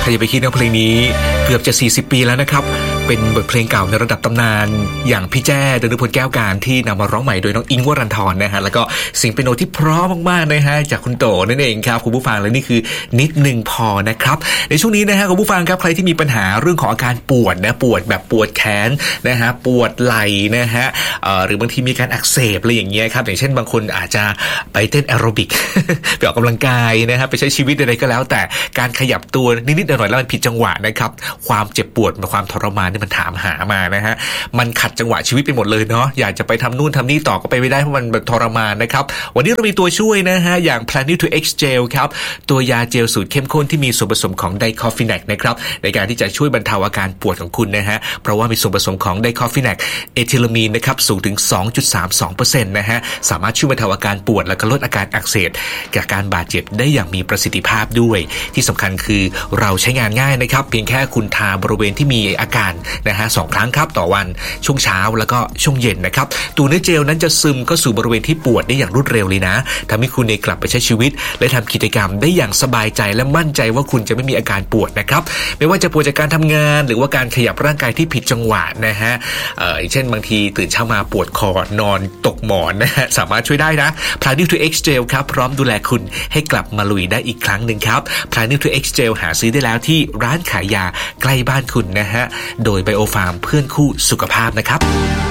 ถ้าอย่าไปคิดนะเพลงนี้เกือบจะ40 ปีแล้วนะครับเป็นบทเพลงเก่าในระดับตำนานอย่างพี่แจ้ดนุพลแก้วการที่นำมาร้องใหม่โดยน้องอิงค์วรันธรนะฮะแล้วก็เสียงเปียโนที่เพราะมากๆนะฮะจากคุณโตนั่นเองครับคุณผู้ฟังและนี่คือนิดนึงพอนะครับในช่วงนี้นะฮะคุณผู้ฟังครับใครที่มีปัญหาเรื่องของอาการปวดนะปวดแบบปวดแขนนะฮะปวดไหล่นะฮะหรือบางทีมีการอักเสบอะไรอย่างเงี้ยครับอย่างเช่นบางคนอาจจะไปเต้นแอโรบิก ไปออกกำลังกายนะฮะไปใช้ชีวิตอะไรก็แล้วแต่การขยับตัวนิดๆหน่อยๆแล้วมันผิดจังหวะนะครับความเจ็บปวดความทรมานนี่มันถามหามานะฮะมันขัดจังหวะชีวิตไปหมดเลยเนาะอยากจะไปทำนู่นทำนี่ต่อก็ไปไม่ได้เพราะมันแบบทรมานนะครับวันนี้เรามีตัวช่วยนะฮะอย่าง Planet to X Gel ครับตัวยาเจลสูตรเข้มข้นที่มีส่วนผสมของไดคอฟิแนกนะครับในการที่จะช่วยบรรเทาอาการปวดของคุณนะฮะเพราะว่ามีส่วนผสมของไดคอฟิแนกเอทิลามีนนะครับสูงถึง 2.32% นะฮะสามารถช่วยบรรเทาอาการปวดและก็ลดอาการอักเสบจากการบาดเจ็บได้อย่างมีประสิทธิภาพด้วยที่สำคัญคือเราใช้งานง่ายนะครับเพียงแค่คุณทาบริเวณที่มีอาการนะฮะ2 ครั้งครับต่อวันช่วงเช้าแล้วก็ช่วงเย็นนะครับตัวเนื้อเจลนั้นจะซึมเข้าสู่บริเวณที่ปวดได้อย่างรวดเร็วเลยนะทำให้คุณกลับไปใช้ชีวิตและทำกิจกรรมได้อย่างสบายใจและมั่นใจว่าคุณจะไม่มีอาการปวดนะครับไม่ว่าจะปวดจากการทำงานหรือว่าการขยับร่างกายที่ผิดจังหวะนะฮะเช่นบางทีตื่นเช้ามาปวดคอนอนตกหมอนนะฮะสามารถช่วยได้นะ Planet to X Gel ครับพร้อมดูแลคุณให้กลับมาลุยได้อีกครั้งหนึ่งครับ Planet to X Gel หาซื้อได้แล้วที่ร้านขายยาใกล้บ้านคุณนะฮะโดย BioPharm เพื่อนคู่สุขภาพนะครับ